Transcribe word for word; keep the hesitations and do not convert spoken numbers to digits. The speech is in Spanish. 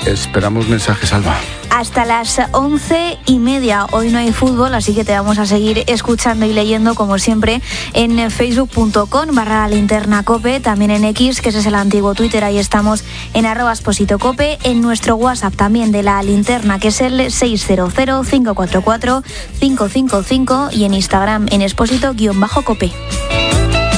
Esperamos mensajes, Alba. Hasta las once y media. Hoy no hay fútbol, así que te vamos a seguir escuchando y leyendo, como siempre, en facebook punto com barra linterna cope, también en X, que ese es el antiguo Twitter, ahí estamos en arroba Expósito Cope, en nuestro WhatsApp también de la linterna, que es el seis cero cero, cinco cuatro cuatro, cinco cinco cinco, y en Instagram en Expósito-Cope.